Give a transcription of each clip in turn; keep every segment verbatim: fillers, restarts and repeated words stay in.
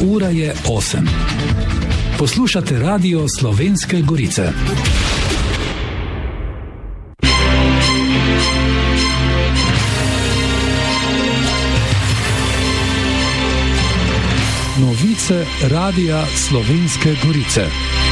Ura je osem. Poslušate Radio Slovenske Gorice. Novice Radia Slovenske Gorice.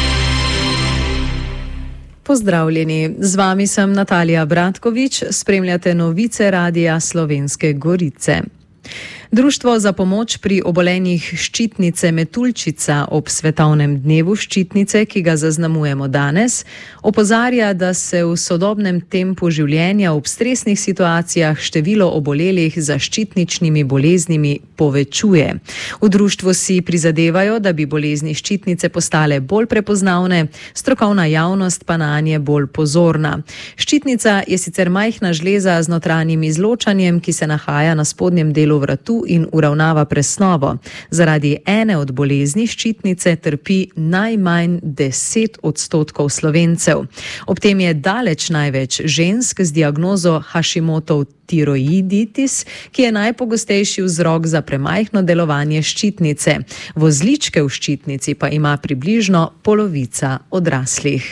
Pozdravljeni, z vami sem Natalija Bratkovič, spremljate novice Radia Slovenske Gorice. Društvo za pomoč pri obolenjih ščitnice Metuljčica ob svetovnem dnevu ščitnice, ki ga zaznamujemo danes, opozarja, da se v sodobnem tempu življenja ob stresnih situacijah število obolelih za ščitničnimi boleznimi povečuje. V društvu si prizadevajo, da bi bolezni ščitnice postale bolj prepoznavne, strokovna javnost pa nanje bolj pozorna. Ščitnica je sicer majhna žleza z notranjim izločanjem, ki se nahaja na spodnjem delu vratu in uravnava presnovo. Zaradi ene od bolezni ščitnice trpi najmanj deset odstotkov Slovencev. Ob tem je daleč največ žensk z diagnozo Hashimotov tiroiditis, ki je najpogostejši vzrok za premajhno delovanje ščitnice. Vozličke v ščitnici pa ima približno polovica odraslih.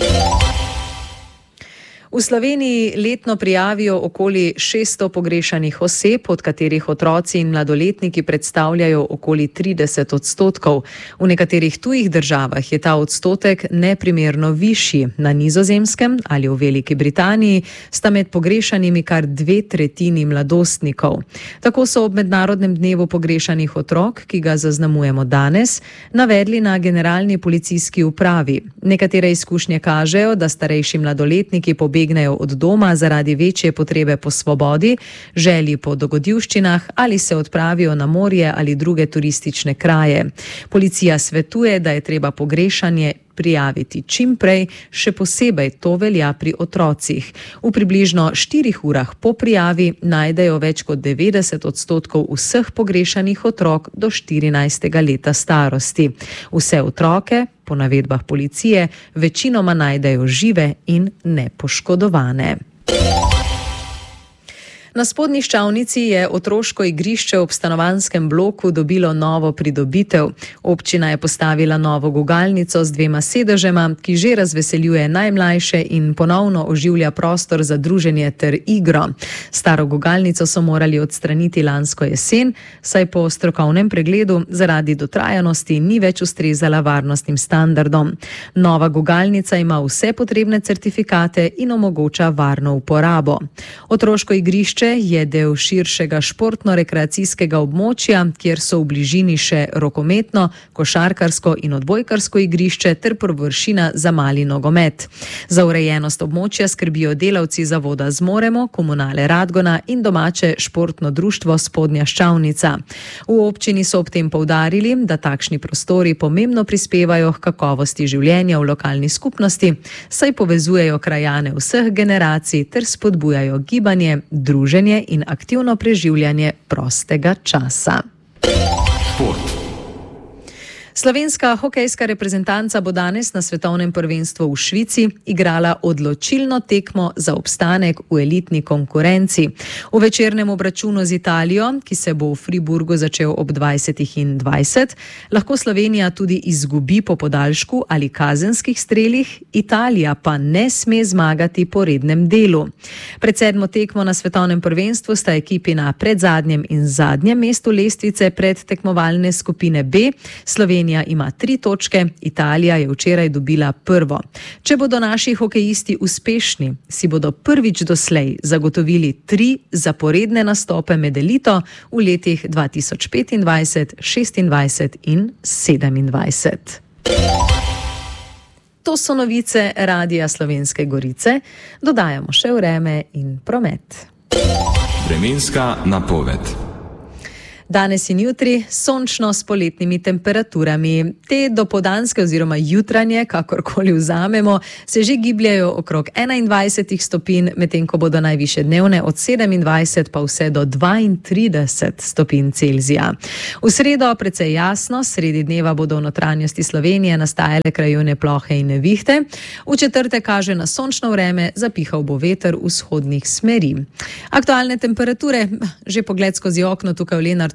V Sloveniji letno prijavijo okoli šeststo pogrešanih oseb, od katerih otroci in mladoletniki predstavljajo okoli trideset odstotkov. V nekaterih tujih državah je ta odstotek neprimerno višji. Na Nizozemskem ali v Veliki Britaniji sta med pogrešanimi kar dve tretjini mladostnikov. Tako so ob Mednarodnem dnevu pogrešanih otrok, ki ga zaznamujemo danes, navedli na Generalni policijski upravi. Nekatere izkušnje kažejo, da starejši mladoletniki pobegnajo begnejo od doma zaradi večje potrebe po svobodi, želji po dogodivščinah ali se odpravijo na morje ali druge turistične kraje. Policija svetuje, da je treba pogrešanje prijaviti čim prej, še posebej to velja pri otrocih. V približno štirih urah po prijavi najdejo več kot devetdeset odstotkov vseh pogrešanih otrok do štirinajstega leta starosti. Vse otroke, po navedbah policije, večinoma najdejo žive in nepoškodovane. Na Spodnji Ščavnici je otroško igrišče ob stanovanjskem bloku dobilo novo pridobitev. Občina je postavila novo gugalnico z dvema sedežema, ki že razveseljuje najmlajše in ponovno oživlja prostor za druženje ter igro. Staro gugalnico so morali odstraniti lansko jesen, saj po strokovnem pregledu zaradi dotrajanosti ni več ustrezala varnostnim standardom. Nova gugalnica ima vse potrebne certifikate in omogoča varno uporabo. Otroško igrišče je del širšega športno-rekreacijskega območja, kjer so v bližini še rokometno, košarkarsko in odbojkarsko igrišče ter površina za mali nogomet. Za urejenost območja skrbijo delavci Zavoda Zmoremo, Komunale Radgona in domače športno društvo Spodnja Ščavnica. V občini so ob tem poudarili, da takšni prostori pomembno prispevajo k kakovosti življenja v lokalni skupnosti, saj povezujejo krajane vseh generacij ter spodbujajo gibanje, druženje in aktivno preživljanje prostega časa. Šport. Slovenska hokejska reprezentanca bo danes na svetovnem prvenstvu v Švici igrala odločilno tekmo za obstanek v elitni konkurenci. V večernem obračunu z Italijo, ki se bo v Friburgu začel ob dvajsetih in dvajset, lahko Slovenija tudi izgubi po podaljšku ali kazenskih strelih, Italija pa ne sme zmagati po rednem delu. Pred sedmo tekmo na svetovnem prvenstvu sta ekipi na predzadnjem in zadnjem mestu lestvice pred tekmovalne skupine B. Slovenija ima tri točke, Italija je včeraj dobila prvo. Če bodo naši hokejisti uspešni, si bodo prvič doslej zagotovili tri zaporedne nastope med elito v letih dva tisoč petindvajset, šestindvajset in sedemindvajset. To so novice Radia Slovenske Gorice. Dodajamo še vreme in promet. Vremenska napoved. Danes in jutri sončno s poletnimi temperaturami. Te dopoldanske oziroma jutranje, kakorkoli vzamemo, se že gibljajo okrog enaindvajset stopinj, medtem ko bodo najvišje dnevne od sedemindvajset pa vse do dvaintrideset stopinj Celzija. V sredo precej jasno, sredi dneva bodo v notranjosti Slovenije nastajale krajevne plohe in nevihte. V četrtek kaže na sončno vreme, zapihal bo veter vzhodnih smeri. Aktualne temperature, že pogled skozi okno tukaj v Lenartu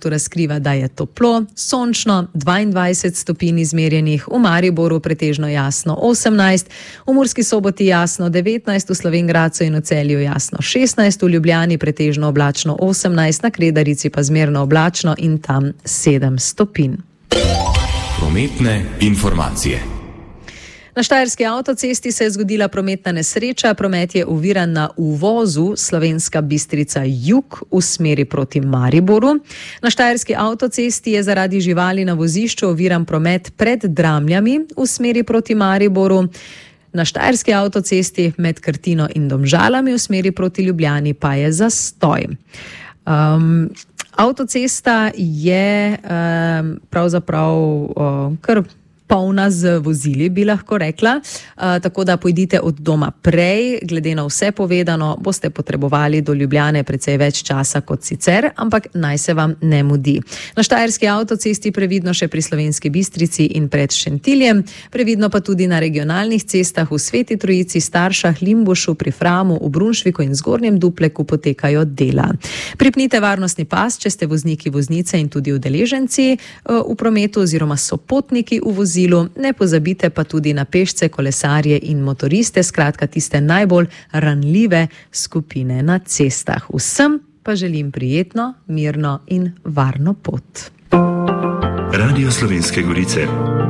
traktu razkriva, da je toplo, sončno, dvaindvajset stopinj izmerjenih, v Mariboru pretežno jasno osemnajst, v Murski Soboti jasno devetnajst, v Slovenj Gradcu in v Celju jasno šestnajst, v Ljubljani pretežno oblačno osemnajst, na Kredarici pa zmerno oblačno in tam sedem stopinj. Prometne informacije. Na Štajerski avtocesti se je zgodila prometna nesreča, promet je oviran na uvozu Slovenska Bistrica jug v smeri proti Mariboru. Na Štajerski avtocesti je zaradi živali na vozišču oviran promet pred Dramljami v smeri proti Mariboru. Na Štajerski avtocesti med Krtino in Domžalami v smeri proti Ljubljani pa je zastoj. Um, avtocesta je um, pravzaprav um, kar polna z vozili, bi lahko rekla, uh, tako da pojdite od doma prej. Glede na vse povedano, boste potrebovali do Ljubljane precej več časa kot sicer, ampak naj se vam ne mudi. Na Štajerski avtocesti previdno še pri Slovenski Bistrici in pred Šentiljem, previdno pa tudi na regionalnih cestah v Sveti Trojici, Staršah, Limbušu, pri Framu, v Brunšviku in Zgornjem Dupleku potekajo dela. Pripnite varnostni pas, če ste vozniki, voznice in tudi udeleženci uh, v prometu oziroma sopotniki v vozilu. Ne pozabite pa tudi na pešce, kolesarje in motoriste, skratka tiste najbolj ranljive skupine na cestah. Vsem pa želim prijetno, mirno in varno pot. Radio Slovenske Gorice.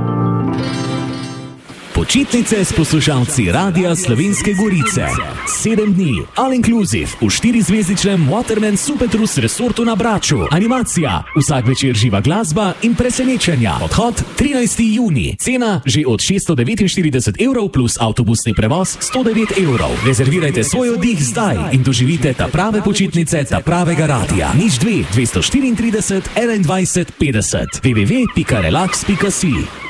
Počitnice s poslušalci Radia Slovenske Gorice. Sedem dni, all inclusive, v štirizvezdičnem Waterman Supertrus resortu na Braču. Animacija, vsak večer živa glasba in presenečenja. Odhod trinajstega junija. Cena že od šeststo devetinštirideset evrov plus avtobusni prevoz sto devet evrov. Rezervirajte svoj oddih zdaj in doživite ta prave počitnice, ta pravega radia. Nič dve, dvesto štiriintrideset, enaindvajset, petdeset. w w w pika relax pika si